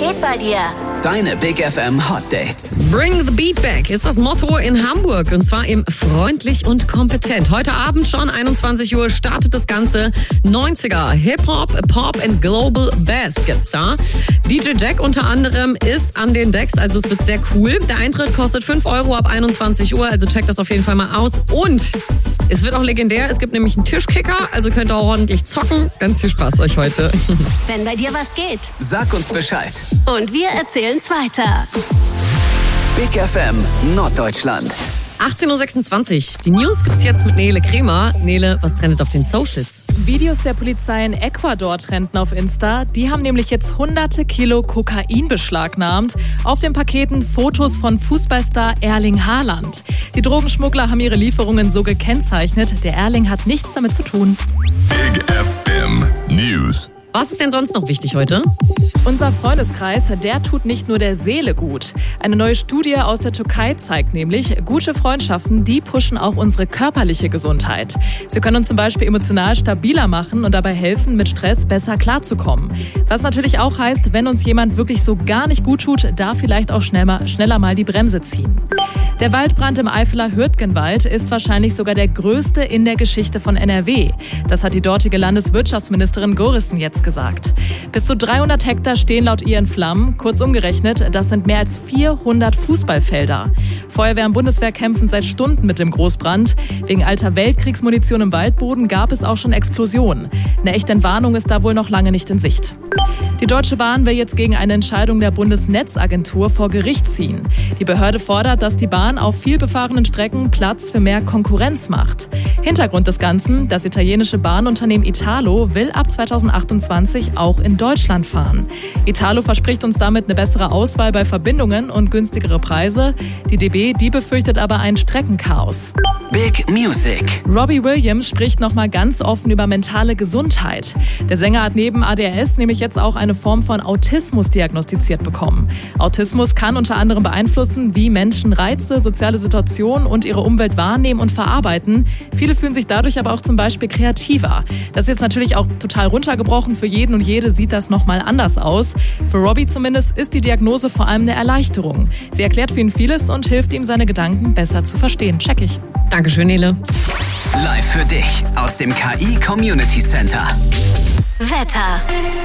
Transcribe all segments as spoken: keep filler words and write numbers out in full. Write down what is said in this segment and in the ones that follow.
geht bei dir? Deine Big F M Hot Dates. Bring the beat back ist das Motto in Hamburg. Und zwar im Freundlich und Kompetent. Heute Abend schon einundzwanzig Uhr startet das Ganze. neunziger Hip-Hop, Pop and Global Bass gibt's da. D J Jack unter anderem ist an den Decks, also es wird sehr cool. Der Eintritt kostet fünf Euro ab einundzwanzig Uhr, also checkt das auf jeden Fall mal aus. Und es wird auch legendär, es gibt nämlich einen Tischkicker, also könnt ihr auch ordentlich zocken. Ganz viel Spaß euch heute. Wenn bei dir was geht. Sag uns Bescheid. Und wir erzählen's weiter. Big F M Norddeutschland. achtzehn Uhr sechsundzwanzig. Die News gibt's jetzt mit Nele Kremer. Nele, was trendet auf den Socials? Videos der Polizei in Ecuador trenden auf Insta. Die haben nämlich jetzt hunderte Kilo Kokain beschlagnahmt. Auf den Paketen Fotos von Fußballstar Erling Haaland. Die Drogenschmuggler haben ihre Lieferungen so gekennzeichnet. Der Erling hat nichts damit zu tun. Big F M News. Was ist denn sonst noch wichtig heute? Unser Freundeskreis, der tut nicht nur der Seele gut. Eine neue Studie aus der Türkei zeigt nämlich, gute Freundschaften, die pushen auch unsere körperliche Gesundheit. Sie können uns zum Beispiel emotional stabiler machen und dabei helfen, mit Stress besser klarzukommen. Was natürlich auch heißt, wenn uns jemand wirklich so gar nicht gut tut, da vielleicht auch schneller, schneller mal die Bremse ziehen. Der Waldbrand im Eifeler Hürtgenwald ist wahrscheinlich sogar der größte in der Geschichte von N R W. Das hat die dortige Landeswirtschaftsministerin Gorissen jetzt gesagt. Bis zu dreihundert Hektar stehen laut ihr in Flammen. Kurz umgerechnet, das sind mehr als vierhundert Fußballfelder. Feuerwehr und Bundeswehr kämpfen seit Stunden mit dem Großbrand. Wegen alter Weltkriegsmunition im Waldboden gab es auch schon Explosionen. Eine echte Entwarnung ist da wohl noch lange nicht in Sicht. Die Deutsche Bahn will jetzt gegen eine Entscheidung der Bundesnetzagentur vor Gericht ziehen. Die Behörde fordert, dass die Bahn auf vielbefahrenen Strecken Platz für mehr Konkurrenz macht. Hintergrund des Ganzen: Das italienische Bahnunternehmen Italo will ab zweitausendachtundzwanzig auch in Deutschland fahren. Italo verspricht uns damit eine bessere Auswahl bei Verbindungen und günstigere Preise. Die D B, die befürchtet aber ein Streckenchaos. Big Music. Robbie Williams spricht nochmal ganz offen über mentale Gesundheit. Der Sänger hat neben A D H S nämlich jetzt auch eine Form von Autismus diagnostiziert bekommen. Autismus kann unter anderem beeinflussen, wie Menschen Reize, soziale Situationen und ihre Umwelt wahrnehmen und verarbeiten. Viele fühlen sich dadurch aber auch zum Beispiel kreativer. Das ist jetzt natürlich auch total runtergebrochen. Für jeden und jede sieht das nochmal anders aus. Für Robbie zumindest ist die Diagnose vor allem eine Erleichterung. Sie erklärt für ihn vieles und hilft ihm, seine Gedanken besser zu verstehen. Check ich. Dankeschön, Nele. Live für dich aus dem K I Community Center. Wetter.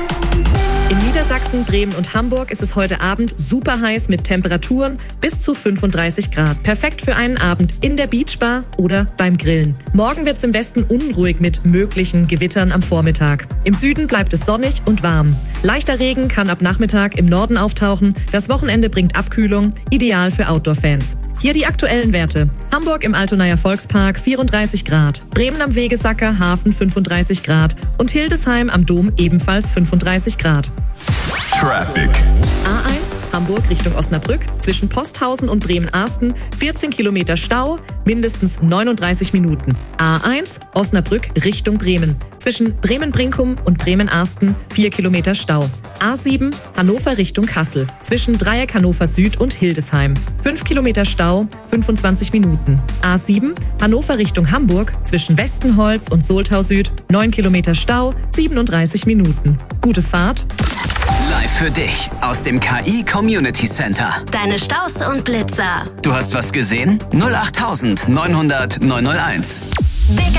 In Niedersachsen, Bremen und Hamburg ist es heute Abend super heiß mit Temperaturen bis zu fünfunddreißig Grad. Perfekt für einen Abend in der Beachbar oder beim Grillen. Morgen wird es im Westen unruhig mit möglichen Gewittern am Vormittag. Im Süden bleibt es sonnig und warm. Leichter Regen kann ab Nachmittag im Norden auftauchen. Das Wochenende bringt Abkühlung, ideal für Outdoor-Fans. Hier die aktuellen Werte. Hamburg im Altonaer Volkspark vierunddreißig Grad. Bremen am Wegesacker Hafen fünfunddreißig Grad. Und Hildesheim am Dom ebenfalls fünfunddreißig Grad. Traffic. A eins Hamburg Richtung Osnabrück zwischen Posthausen und Bremen-Arsten vierzehn Kilometer Stau, mindestens neununddreißig Minuten. A eins Osnabrück Richtung Bremen zwischen Bremen-Brinkum und Bremen-Arsten vier Kilometer Stau. A sieben Hannover Richtung Kassel zwischen Dreieck Hannover Süd und Hildesheim fünf Kilometer Stau, fünfundzwanzig Minuten. A sieben Hannover Richtung Hamburg zwischen Westenholz und Soltau Süd neun Kilometer Stau, siebenunddreißig Minuten. Gute Fahrt. Live für dich aus dem K I Community Center. Deine Staus und Blitzer. Du hast was gesehen? null acht neunhundert neunhunderteins. Big